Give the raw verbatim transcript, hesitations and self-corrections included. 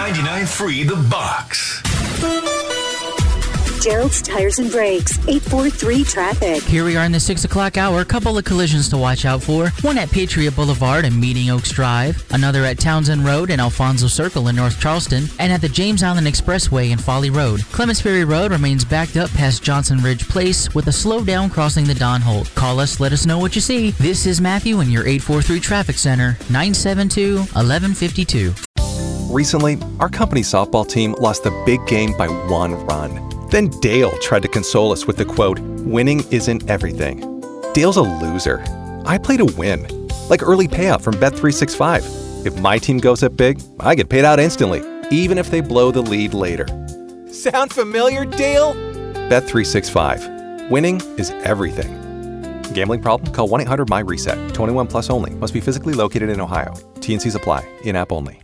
ninety-nine point three The Box. Gerald's Tires and Brakes, eight four three traffic. Here we are in the six o'clock hour. A couple of collisions to watch out for. One at Patriot Boulevard and Meeting Oaks Drive. Another at Townsend Road and Alfonso Circle in North Charleston. And at the James Island Expressway in Folly Road. Clements Ferry Road remains backed up past Johnson Ridge Place with a slowdown crossing the Don Holt. Call us, let us know what you see. This is Matthew in your eight four three Traffic Center, nine seven two, one one five two. Recently, our company's softball team lost the big game by one run. Then Dale tried to console us with the quote, "Winning isn't everything." Dale's a loser. I play to win. Like early payout from Bet three sixty-five. If my team goes up big, I get paid out instantly, even if they blow the lead later. Sound familiar, Dale? Bet three sixty-five. Winning is everything. Gambling problem? Call one eight hundred M Y RESET. twenty-one plus only. Must be physically located in Ohio. T and Cs apply. In-app only.